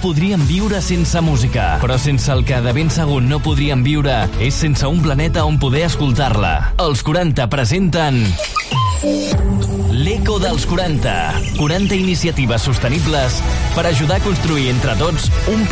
podríem viure sense música, però sense el que de ben segur no podríem viure és sense un planeta on poder escoltar-la. Els 40 presenten l'Eco dels 40. 40 iniciatives sostenibles per ajudar a construir entre tots un